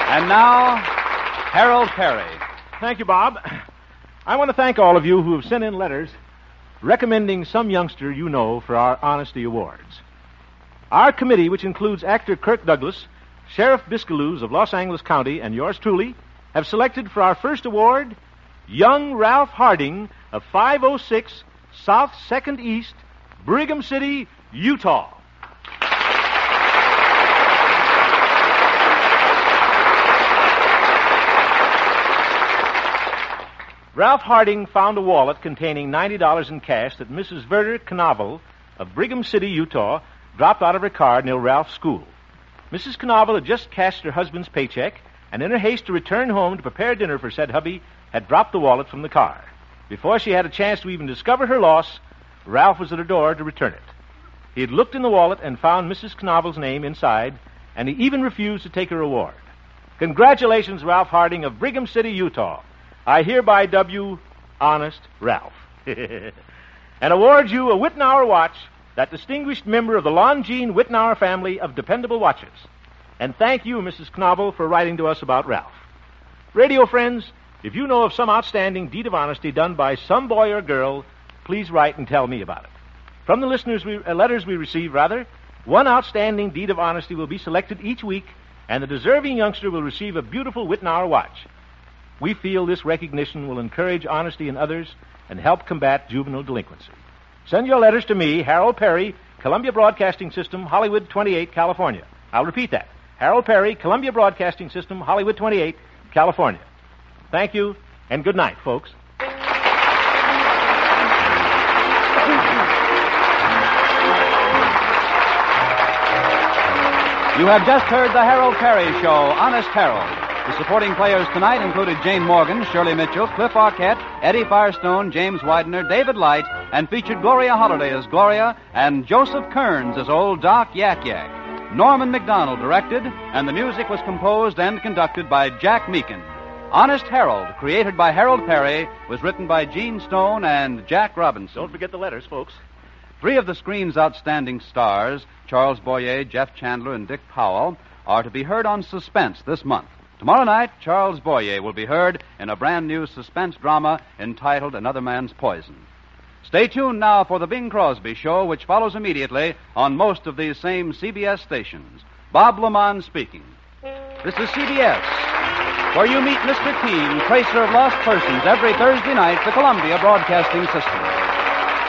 And now, Harold Perry. Thank you, Bob. I want to thank all of you who have sent in letters recommending some youngster you know for our Honesty Awards. Our committee, which includes actor Kirk Douglas, Sheriff Biscaloos of Los Angeles County, and yours truly, have selected for our first award young Ralph Harding of 506 South 2nd East, Brigham City, Utah. Ralph Harding found a wallet containing $90 in cash that Mrs. Verder Knavel of Brigham City, Utah, dropped out of her car near Ralph's school. Mrs. Knavel had just cashed her husband's paycheck, and in her haste to return home to prepare dinner for said hubby, had dropped the wallet from the car. Before she had a chance to even discover her loss, Ralph was at her door to return it. He had looked in the wallet and found Mrs. Knavel's name inside, and he even refused to take her reward. Congratulations, Ralph Harding of Brigham City, Utah. I hereby dub you Honest Ralph. And award you a Wittenauer watch, that distinguished member of the Longines Wittenauer family of dependable watches. And thank you, Mrs. Knavel, for writing to us about Ralph. Radio friends, if you know of some outstanding deed of honesty done by some boy or girl, please write and tell me about it. From the letters we receive, one outstanding deed of honesty will be selected each week, and the deserving youngster will receive a beautiful Wittenauer watch. We feel this recognition will encourage honesty in others and help combat juvenile delinquency. Send your letters to me, Harold Perry, Columbia Broadcasting System, Hollywood 28, California. I'll repeat that. Harold Perry, Columbia Broadcasting System, Hollywood 28, California. Thank you, and good night, folks. You have just heard the Harold Perry Show, Honest Harold. The supporting players tonight included Jane Morgan, Shirley Mitchell, Cliff Arquette, Eddie Firestone, James Widener, David Light, and featured Gloria Holliday as Gloria and Joseph Kearns as Old Doc Yak Yak. Norman McDonald directed, and the music was composed and conducted by Jack Meakin. Honest Harold, created by Harold Perry, was written by Gene Stone and Jack Robinson. Don't forget the letters, folks. 3 of the screen's outstanding stars, Charles Boyer, Jeff Chandler, and Dick Powell, are to be heard on Suspense this month. Tomorrow night, Charles Boyer will be heard in a brand new suspense drama entitled Another Man's Poison. Stay tuned now for the Bing Crosby Show, which follows immediately on most of these same CBS stations. Bob Lamont speaking. This is CBS, where you meet Mr. Keene, tracer of lost persons, every Thursday night, the Columbia Broadcasting System.